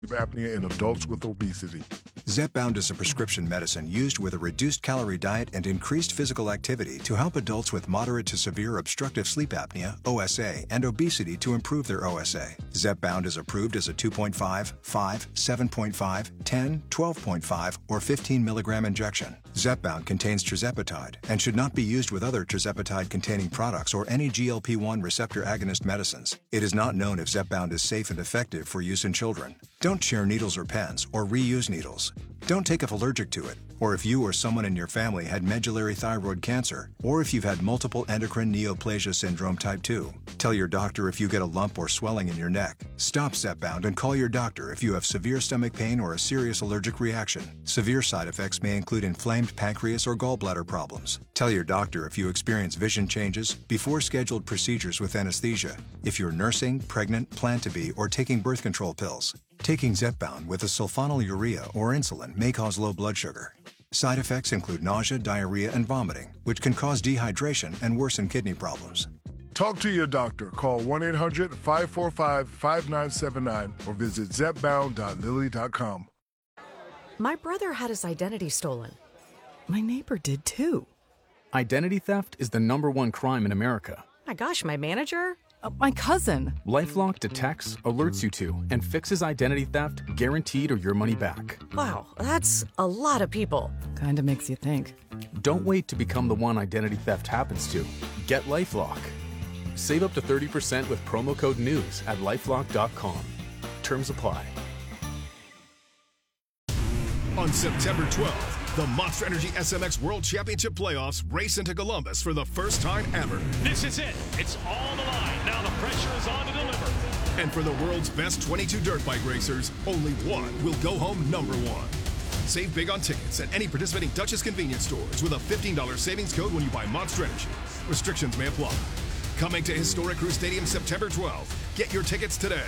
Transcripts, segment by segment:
apnea in adults with obesity. Zepbound is a prescription medicine used with a reduced calorie diet and increased physical activity to help adults with moderate to severe obstructive sleep apnea, OSA, and obesity to improve their OSA. Zepbound is approved as a 2.5, 5, 7.5, 10, 12.5, or 15 milligram injection. Zepbound contains tirzepatide and should not be used with other tirzepatide-containing products or any GLP-1 receptor agonist medicines. It is not known if Zepbound is safe and effective for use in children. Don't share needles or pens or reuse needles. Don't take if allergic to it, or if you or someone in your family had medullary thyroid cancer, or if you've had multiple endocrine neoplasia syndrome type 2. Tell your doctor if you get a lump or swelling in your neck. Stop Zepbound and call your doctor if you have severe stomach pain or a serious allergic reaction. Severe side effects may include inflamed pancreas or gallbladder problems. Tell your doctor if you experience vision changes before scheduled procedures with anesthesia, if you're nursing, pregnant, plan to be, or taking birth control pills. Taking Zepbound with a sulfonylurea or insulin may cause low blood sugar. Side effects include nausea, diarrhea, and vomiting, which can cause dehydration and worsen kidney problems. Talk to your doctor. Call 1-800-545-5979 or visit zepbound.lilly.com. My brother had his identity stolen. My neighbor did too. Identity theft is the #1 crime in America. My gosh, my manager? My cousin. LifeLock detects, alerts you to, and fixes identity theft guaranteed or your money back. Wow, that's a lot of people. Kinda makes you think. Don't wait to become the one identity theft happens to. Get LifeLock. Save up to 30% with promo code NEWS at LifeLock.com. Terms apply. On September 12th, the Monster Energy SMX World Championship Playoffs race into Columbus for the first time ever. This is it. It's all on the line. Now the pressure is on to deliver. And for the world's best 22 dirt bike racers, only one will go home #1. Save big on tickets at any participating Duchess convenience stores with a $15 savings code when you buy Monster Energy. Restrictions may apply. Coming to Historic Crew Stadium September 12th. Get your tickets today.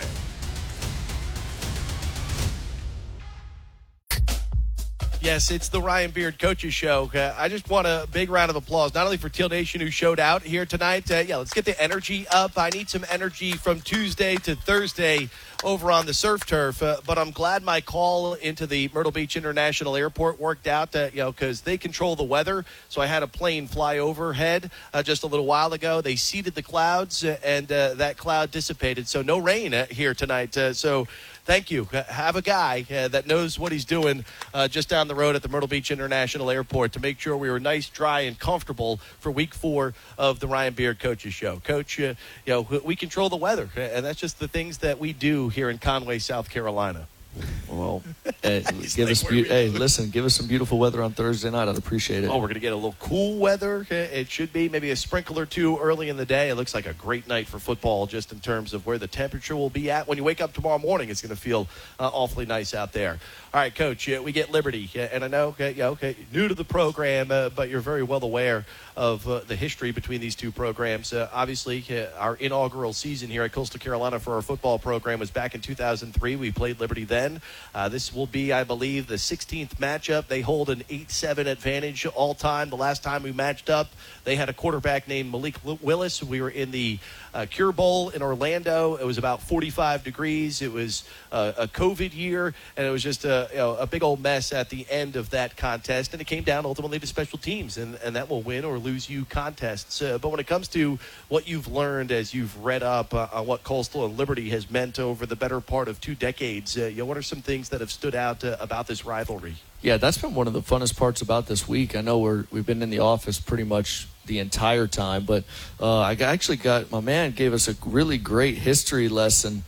Yes, it's the Ryan Beard Coaches Show. I just want a big round of applause, not only for Teal Nation who showed out here tonight. Let's get the energy up. I need some energy from Tuesday to Thursday over on the surf turf. But I'm glad my call into the Myrtle Beach International Airport worked out, because they control the weather. So I had a plane fly overhead just a little while ago. They seeded the clouds, and that cloud dissipated. So no rain here tonight. So thank you. Have a guy that knows what he's doing just down the road at the Myrtle Beach International Airport to make sure we were nice, dry, and comfortable for week 4 of the Ryan Beard Coaches Show. Coach, we control the weather, and that's just the things that we do here in Conway, South Carolina. Well, give us some beautiful weather on Thursday night. I'd appreciate it. Oh, we're going to get a little cool weather. It should be maybe a sprinkle or two early in the day. It looks like a great night for football just in terms of where the temperature will be at. When you wake up tomorrow morning, it's going to feel awfully nice out there. All right, Coach, we get Liberty. And I know, new to the program, but you're very well aware of the history between these two programs. Obviously, our inaugural season here at Coastal Carolina for our football program was back in 2003. We played Liberty then. This will be, I believe, the 16th matchup. They hold an 8-7 advantage all time. The last time we matched up, they had a quarterback named Malik Willis. We were in the Cure Bowl in Orlando. It was about 45 degrees. It was a COVID year, and it was just a big old mess at the end of that contest. And it came down ultimately to special teams, and that will win or lose you contests. But when it comes to what you've learned as you've read up on what Coastal and Liberty has meant over the better part of 2 decades, what are some things that have stood out about this rivalry? Yeah, that's been one of the funnest parts about this week. I know we've been in the office pretty much the entire time, but I actually my man gave us a really great history lesson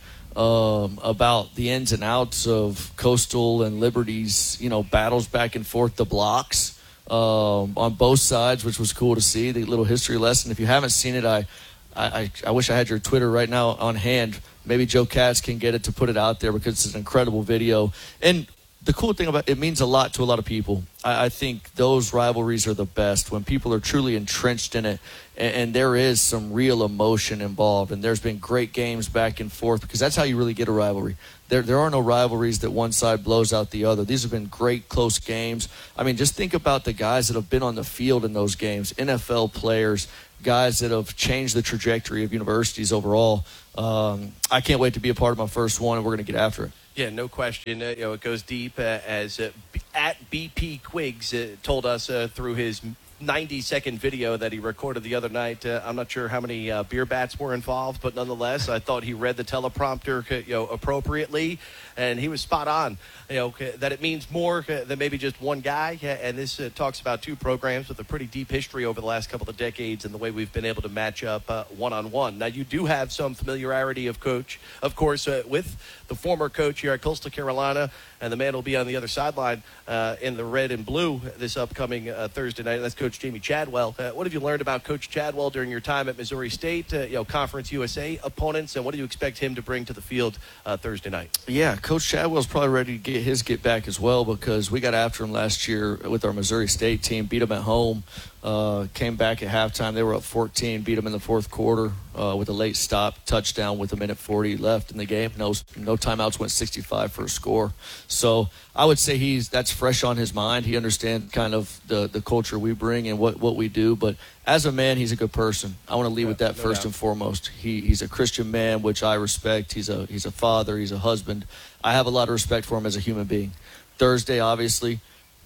about the ins and outs of Coastal and Liberty's, battles back and forth, the blocks on both sides, which was cool to see, the little history lesson. If you haven't seen it, I wish I had your Twitter right now on hand. Maybe Joe Katz can get it to put it out there because it's an incredible video. And the cool thing about it means a lot to a lot of people. I think those rivalries are the best when people are truly entrenched in it and there is some real emotion involved. And there's been great games back and forth because that's how you really get a rivalry. There are no rivalries that one side blows out the other. These have been great, close games. I mean, just think about the guys that have been on the field in those games, NFL players, guys that have changed the trajectory of universities overall. I can't wait to be a part of my first one, and we're going to get after it. Yeah, no question. It goes deep as at BP Quiggs told us through his 90-second video that he recorded the other night. I'm not sure how many beer bats were involved, but nonetheless, I thought he read the teleprompter appropriately, and he was spot on. That it means more than maybe just one guy, and this talks about two programs with a pretty deep history over the last couple of decades and the way we've been able to match up one-on-one. Now, you do have some familiarity of coach, of course, with the former coach here at Coastal Carolina, and the man will be on the other sideline in the red and blue this upcoming Thursday night. That's Coach Jamie Chadwell. What have you learned about Coach Chadwell during your time at Missouri State, Conference USA opponents, and what do you expect him to bring to the field Thursday night? Yeah, Coach Chadwell's probably ready to get back as well, because we got after him last year with our Missouri State team, beat them at home, came back at halftime. They were up 14, beat them in the fourth quarter with a late stop, touchdown with a minute 40 left in the game. No timeouts, went 65 for a score. So I would say that's fresh on his mind. He understands kind of the culture we bring and what we do. But as a man, he's a good person. I want to lead with that first and foremost. He's a Christian man, which I respect. He's a father. He's a husband. I have a lot of respect for him as a human being. Thursday, obviously,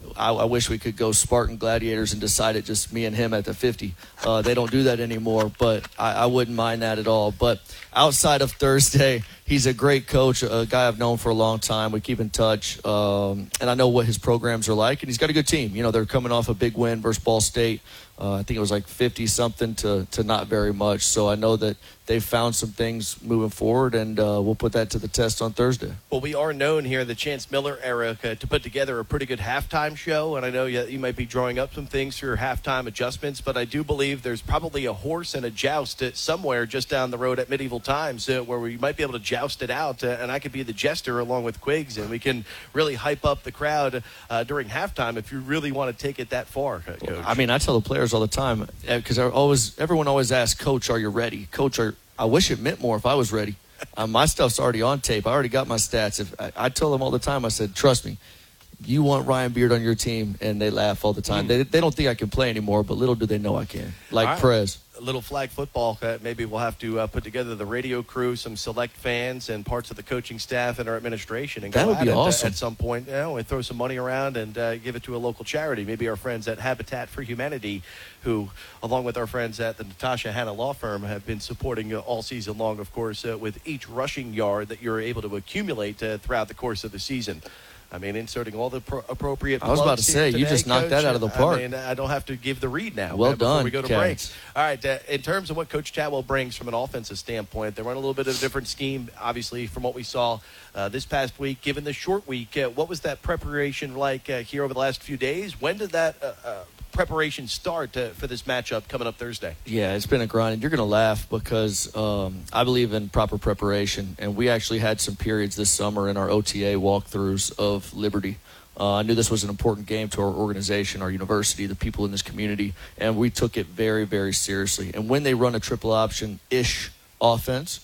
I wish we could go Spartan Gladiators and decide it just me and him at the 50. They don't do that anymore, but I wouldn't mind that at all. But outside of Thursday, he's a great coach, a guy I've known for a long time. We keep in touch, and I know what his programs are like, and he's got a good team. They're coming off a big win versus Ball State. I think it was like 50-something to not very much. So I know that they've found some things moving forward, and we'll put that to the test on Thursday. Well, we are known here in the Chance Miller era to put together a pretty good halftime show, and I know you might be drawing up some things for your halftime adjustments, but I do believe there's probably a horse and a joust somewhere just down the road at Medieval Times where we might be able to joust it out, and I could be the jester along with Quiggs, and we can really hype up the crowd during halftime if you really want to take it that far, Coach. I mean, I tell the players all the time, because everyone always asks, Coach, are you ready? Coach, I wish it meant more if I was ready. My stuff's already on tape. I already got my stats. I tell them all the time, I said, trust me, you want Ryan Beard on your team, and they laugh all the time. They don't think I can play anymore, but little do they know I can. Like Prez. A little flag football. Maybe we'll have to put together the radio crew, some select fans, and parts of the coaching staff and our administration, and that would be awesome. At some point, we throw some money around and give it to a local charity. Maybe our friends at Habitat for Humanity, who, along with our friends at the Natasha Hanna Law Firm, have been supporting all season long, of course, with each rushing yard that you're able to accumulate throughout the course of the season. I mean, inserting all the appropriate. I was about to say, you just knocked that out of the park. I mean, I don't have to give the read now. Well before done, we go to break. All right, in terms of what Coach Chadwell brings from an offensive standpoint, they run a little bit of a different scheme, obviously, from what we saw this past week. Given the short week, what was that preparation like here over the last few days? When did that preparation start for this matchup coming up Thursday? Yeah, it's been a grind, and you're going to laugh because I believe in proper preparation, and we actually had some periods this summer in our OTA walkthroughs of Liberty. I knew this was an important game to our organization, our university, the people in this community, and we took it very, very seriously. And when they run a triple option-ish offense,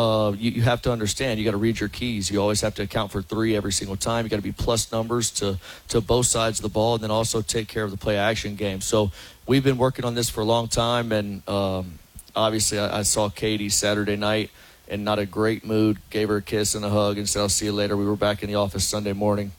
you have to understand, you got to read your keys. You always have to account for 3 every single time. You got to be plus numbers to both sides of the ball, and then also take care of the play action game. So we've been working on this for a long time, and obviously I saw Katie Saturday night in not a great mood, gave her a kiss and a hug, and said, I'll see you later. We were back in the office Sunday morning,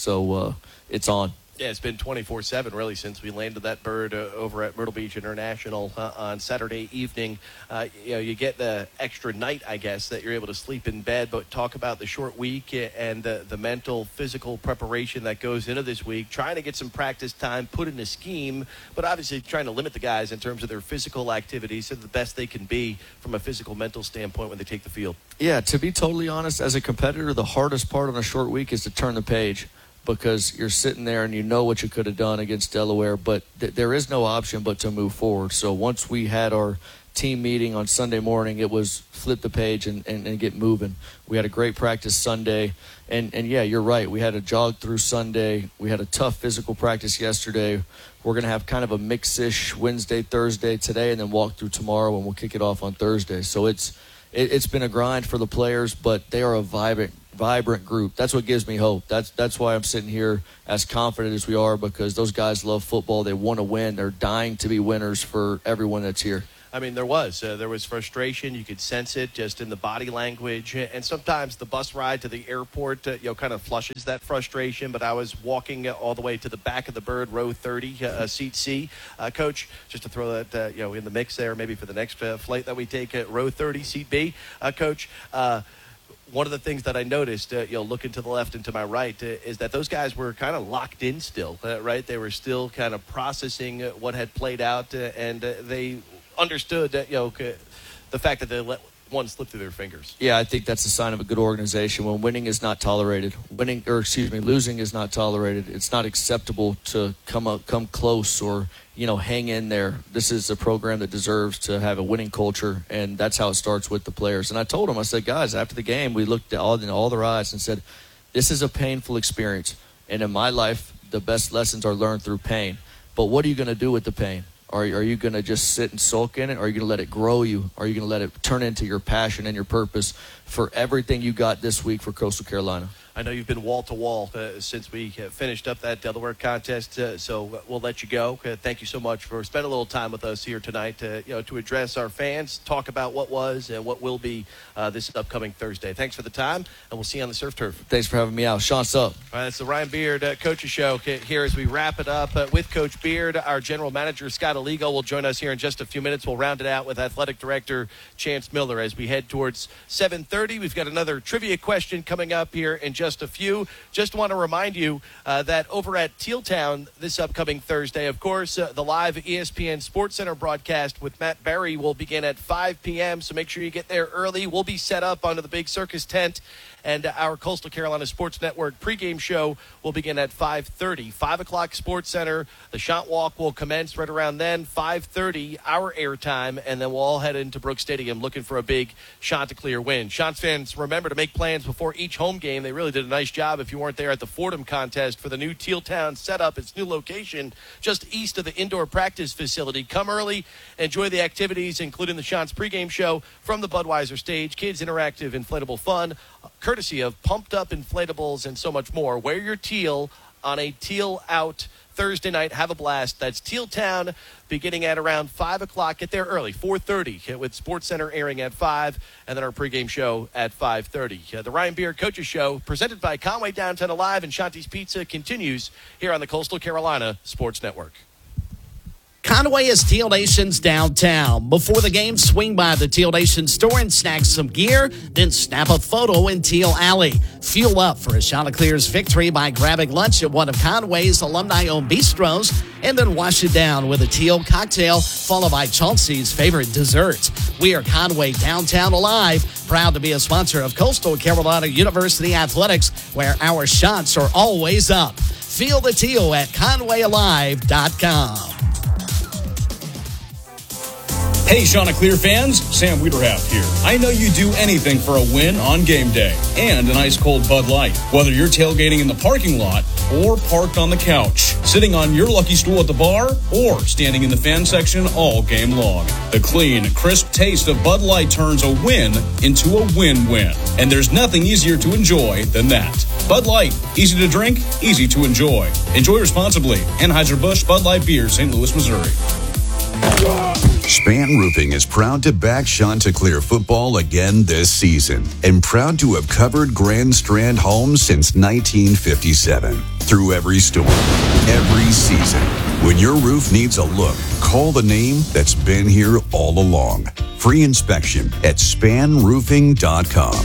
so it's on. Yeah, it's been 24/7 really since we landed that bird over at Myrtle Beach International on Saturday evening. You get the extra night, I guess, that you're able to sleep in bed, but talk about the short week and the mental, physical preparation that goes into this week, trying to get some practice time, put in a scheme, but obviously trying to limit the guys in terms of their physical activities so the best they can be from a physical, mental standpoint when they take the field. Yeah, to be totally honest, as a competitor, the hardest part on a short week is to turn the page, because you're sitting there and you know what you could have done against Delaware, but there is no option but to move forward. So once we had our team meeting on Sunday morning, it was flip the page and get moving. We had a great practice Sunday, and yeah, you're right. We had a jog through Sunday. We had a tough physical practice yesterday. We're going to have kind of a mix-ish Wednesday, Thursday today, and then walk through tomorrow, and we'll kick it off on Thursday. So it's been a grind for the players, but they are a vibrant group. That's what gives me hope. That's why I'm sitting here as confident as we are, because those guys love football. They want to win. They're dying to be winners for everyone that's here. I mean, there was frustration. You could sense it just in the body language. And sometimes the bus ride to the airport, kind of flushes that frustration. But I was walking all the way to the back of the Bird, row 30, seat C. Coach, just to throw that, in the mix there, maybe for the next flight that we take at row 30, seat B. Coach, one of the things that I noticed, looking to the left and to my right, is that those guys were kind of locked in still, right? They were still kind of processing what had played out, and they understood that, the fact that they let one slip through their fingers. Yeah, I think that's a sign of a good organization when winning is not tolerated. Losing is not tolerated. It's not acceptable to come close or, hang in there. This is a program that deserves to have a winning culture, and that's how it starts with the players. And I told them, I said, guys, after the game, we looked at all their eyes and said, this is a painful experience. And in my life, the best lessons are learned through pain. But what are you going to do with the pain? Are you going to just sit and sulk in it? Or are you going to let it grow you? Are you going to let it turn into your passion and your purpose for everything you got this week for Coastal Carolina? I know you've been wall-to-wall since we finished up that Delaware contest, so we'll let you go. Thank you so much for spending a little time with us here tonight to address our fans, talk about what was and what will be this upcoming Thursday. Thanks for the time, and we'll see you on the Surf Turf. Thanks for having me out. Sean's up. All right, that's the Ryan Beard Coaches Show here as we wrap it up with Coach Beard. Our general manager, Scott Aligo, will join us here in just a few minutes. We'll round it out with athletic director Chance Miller as we head towards 7:30. We've got another trivia question coming up here in just a few. Just want to remind you that over at Teal Town this upcoming Thursday, of course, the live ESPN Sports Center broadcast with Matt Berry will begin at 5 p.m., so make sure you get there early. We'll be set up under the big circus tent, and our Coastal Carolina Sports Network pregame show will begin at 5:30. 5 o'clock Sports Center. The Shot Walk will commence right around then. 5:30, our airtime, and then we'll all head into Brooks Stadium looking for a big Chanticleer win. Shots fans, remember to make plans before each home game. They really did a nice job if you weren't there at the Fordham contest for the new Teal Town setup. Its new location just east of the indoor practice facility. Come early, enjoy the activities, including the Shots pregame show from the Budweiser stage, kids interactive inflatable fun, courtesy of Pumped Up Inflatables and so much more. Wear your teal on a Teal Out Thursday night. Have a blast. That's Teal Town beginning at around 5 o'clock. Get there early, 4:30, with Sports Center airing at 5, and then our pregame show at 5:30. The Ryan Beard Coaches Show, presented by Conway Downtown Alive and Shanti's Pizza, continues here on the Coastal Carolina Sports Network. Conway is Teal Nation's downtown. Before the game, swing by the Teal Nation store and snag some gear, then snap a photo in Teal Alley. Fuel up for a Chanticleer's victory by grabbing lunch at one of Conway's alumni-owned bistros, and then wash it down with a Teal cocktail, followed by Chauncey's favorite desserts. We are Conway Downtown Alive, proud to be a sponsor of Coastal Carolina University Athletics, where our shots are always up. Feel the Teal at ConwayAlive.com. Hey, Chanticleer fans, Sam Wiederhaft here. I know you do anything for a win on game day and an ice-cold Bud Light. Whether you're tailgating in the parking lot or parked on the couch, sitting on your lucky stool at the bar, or standing in the fan section all game long. The clean, crisp taste of Bud Light turns a win into a win-win. And there's nothing easier to enjoy than that. Bud Light, easy to drink, easy to enjoy. Enjoy responsibly. Anheuser-Busch Bud Light Beer, St. Louis, Missouri. Span Roofing is proud to back Chanticleer football again this season and proud to have covered Grand Strand homes since 1957. Through every storm, every season. When your roof needs a look, call the name that's been here all along. Free inspection at spanroofing.com.